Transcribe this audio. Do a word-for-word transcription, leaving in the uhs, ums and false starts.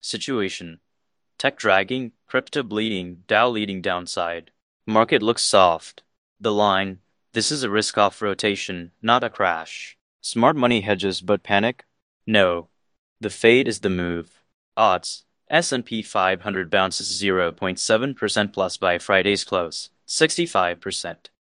Situation. Tech dragging, crypto bleeding, Dow leading downside. Market looks soft. The line. This is a risk-off rotation, not a crash. Smart money hedges but panic? No. The fade is the move. Odds. S and P five hundred bounces zero point seven percent plus by Friday's close, sixty-five percent.